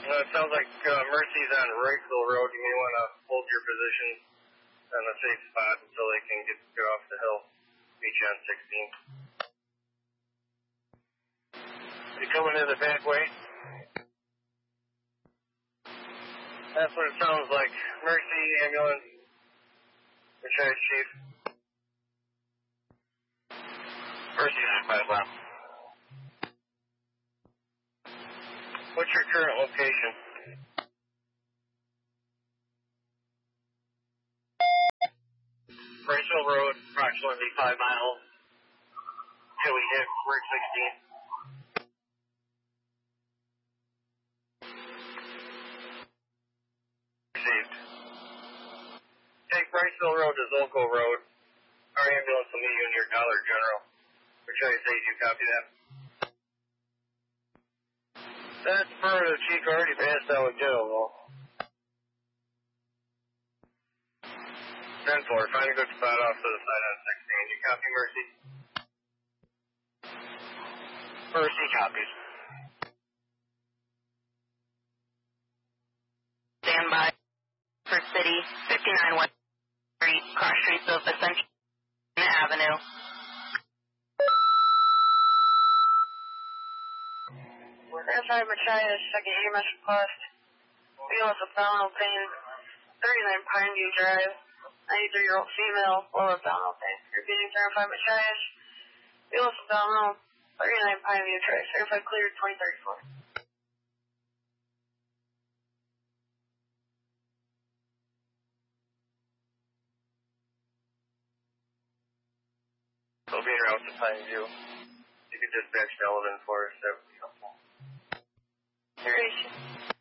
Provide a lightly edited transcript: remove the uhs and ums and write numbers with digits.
It sounds like Mercy's on Wrightsville Road. You may want to hold your position on a safe spot until they can get off the hill. Meet you on 16. You coming in the back way? That's what it sounds like. Mercy, ambulance. Charge, Chief. Mercy, 951. What's your current location? Wrightsville Road, approximately 5 miles till we hit Route 16. Received. Take Wrightsville Road to Zolko Road. Our ambulance will meet you near Dollar General. We're trying to say you copy that. That's affirmative, Chief. Already passed out with General. 10-4. Find a good spot off to the side on 16. You copy, Mercy? Mercy copies. Stand by for City, 59 West Street, cross streets of Ascension Avenue. Verified Machias, second EMS request. Feels abdominal pain, 39 Pineview Drive, 93-year-old female, lower abdominal pain. Repeating verified Machias, feels abdominal, 39 Pineview Drive, certified cleared 2034. We'll be en route to Pineview. You can dispatch Delavan for us, that would be helpful. Duration.